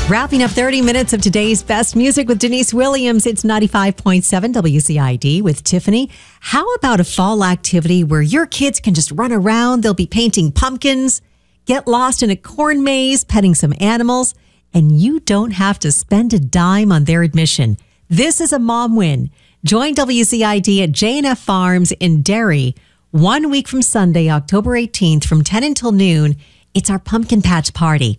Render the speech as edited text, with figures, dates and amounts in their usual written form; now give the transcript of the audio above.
Wrapping up 30 minutes of today's best music with Denise Williams. It's 95.7 WCID with Tiffany. How about a fall activity where your kids can just run around? They'll be painting pumpkins, get lost in a corn maze, petting some animals, and you don't have to spend a dime on their admission. This is a mom win. Join WCID at J&F Farms in Derry 1 week from Sunday, October 18th from 10 until noon. It's our pumpkin patch party.